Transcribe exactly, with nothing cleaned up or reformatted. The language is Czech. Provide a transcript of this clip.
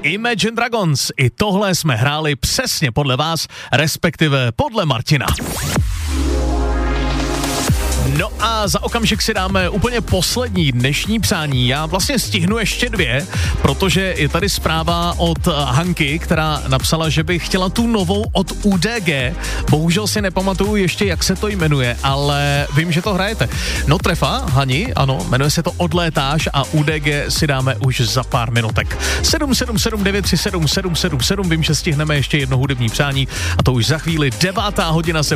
Imagine Dragons. I tohle jsme hráli přesně podle vás, respektive podle Martina. No a za okamžik si dáme úplně poslední dnešní přání. Já vlastně stihnu ještě dvě, protože je tady zpráva od Hanky, která napsala, že by chtěla tu novou od U D G. Bohužel si nepamatuju ještě, jak se to jmenuje, ale vím, že to hrajete. No trefa, Hani, ano, jmenuje se to Odlétáš a U D G si dáme už za pár minutek. sedm sedm sedm devět tři sedm sedm sedm sedm, vím, že stihneme ještě jedno hudební přání a to už za chvíli devátá hodina se